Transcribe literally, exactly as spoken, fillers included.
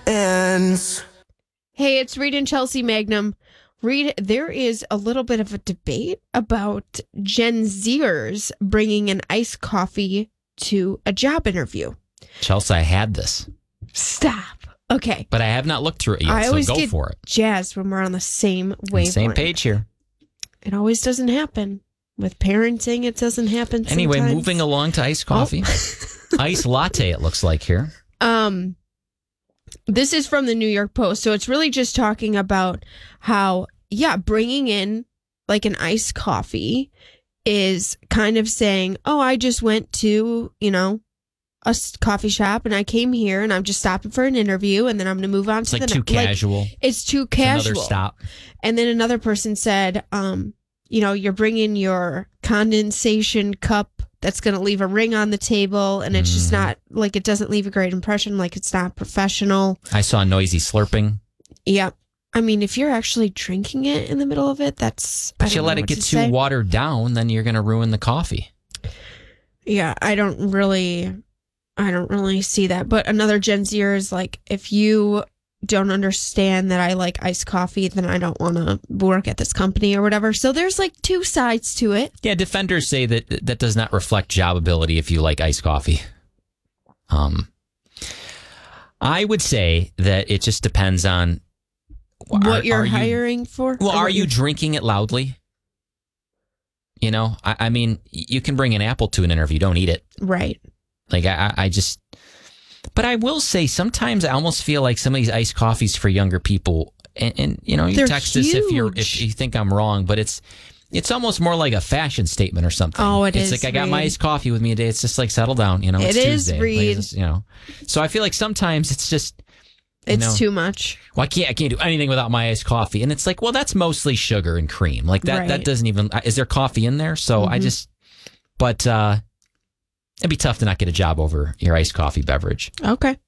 ends. Hey, it's Reed and Chelsea Magnum. Reed, there is a little bit of a debate about Gen Zers bringing an iced coffee to a job interview. Chelsea, I had this. Stop. Okay. But I have not looked through it yet, I so always go get for it. jazzed when we're on the same wavelength. Same page here. It always doesn't happen. With parenting, it doesn't happen sometimes. Anyway, moving along to iced coffee. Oh. Iced latte, it looks like here. Um, this is from the New York Post, so it's really just talking about how, yeah, bringing in like an iced coffee is kind of saying, oh, I just went to, you know, a s- coffee shop and I came here and I'm just stopping for an interview and then I'm going to move on It's to like the too next. Like, casual. it's too It's casual. another stop. And then another person said, um, you know, you're bringing your condensation cup that's going to leave a ring on the table and it's just not like, it doesn't leave a great impression. Like it's not professional. I saw noisy slurping. Yeah. I mean, if you're actually drinking it in the middle of it, that's... But you let it get too watered down, then you're going to ruin the coffee. Yeah, I don't really... I don't really see that. But another Gen Zer is like, if you don't understand that I like iced coffee, then I don't want to work at this company or whatever. So there's like two sides to it. Yeah, defenders say that that does not reflect job ability if you like iced coffee. Um, I would say that it just depends on what are, you're are you, hiring for. Well, Or are what you you're- drinking it loudly? You know, I, I mean, you can bring an apple to an interview. Don't eat it. Right. Like, I, I just... But I will say, sometimes I almost feel like some of these iced coffees for younger people, and, and you know, you They're text us if you're if huge. you think I'm wrong, but it's it's almost more like a fashion statement or something. Oh, it it's is, like I got my Reed. iced coffee with me today. It's just like settle down, you know. It's It is, Tuesday. Reed. Like, it's, you know, so I feel like sometimes it's just you It's know, too much. well, I can't I can't do anything without my iced coffee, and it's like, well, that's mostly sugar and cream. Like that Right. that doesn't even is there coffee in there? So I Mhm. just, but uh, it'd be tough to not get a job over your iced coffee beverage. Okay.